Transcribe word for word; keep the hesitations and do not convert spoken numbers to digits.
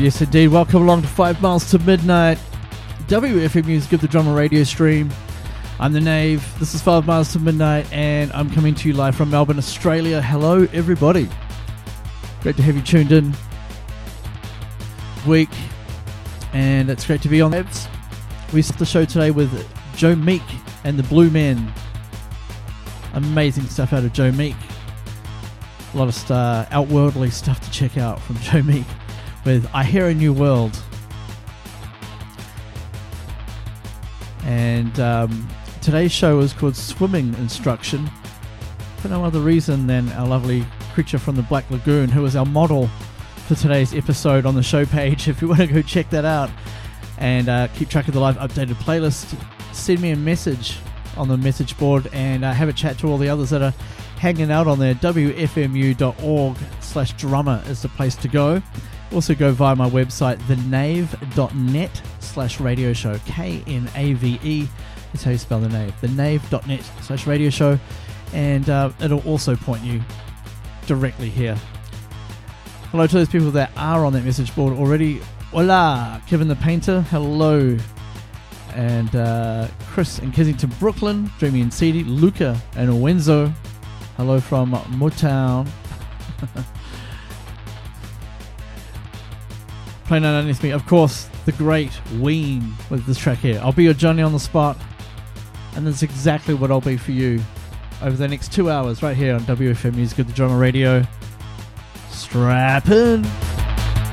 yes indeed. Welcome along to Five Miles to Midnight. W F M U's Give the Drummer radio stream. I'm the Knave. This is Five Miles to Midnight, and I'm coming to you live from Melbourne, Australia. Hello, everybody. Great to have you tuned in. Week, and it's great to be on. We start the show today with Joe Meek and the Blue Men. Amazing stuff out of Joe Meek. A lot of star, outworldly stuff to check out from Joe Meek with I Hear a New World. And um, today's show is called Swimming Instruction, for no other reason than our lovely creature from the Black Lagoon, who is our model for today's episode on the show page. If you want to go check that out and uh, keep track of the live updated playlist, send me a message on the message board and uh, have a chat to all the others that are hanging out on there. W F M U dot org slash drummer is the place to go. Also go via my website, the knave dot net slash radio show. K N A V E is how you spell the Knave. the knave dot net slash radio show. And uh, it'll also point you directly here. Hello to those people that are on that message board already. Hola, Kevin the Painter. Hello. And uh, Chris in Kensington, Brooklyn. Dreamy and Seedy. Luca and Owenzo. Hello from Motown. Playing underneath me, of course, the great Ween with this track here. I'll be your Johnny on the spot, and that's exactly what I'll be for you over the next two hours right here on W F M U's Good the Drummer Radio. Strap in.